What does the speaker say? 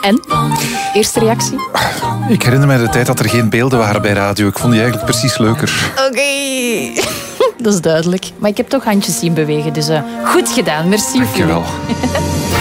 En? Eerste reactie? Ik herinner me de tijd dat er geen beelden waren bij radio. Ik vond die eigenlijk precies leuker. Oké. Dat is duidelijk. Maar ik heb toch handjes zien bewegen, dus goed gedaan. Merci. Dank je wel.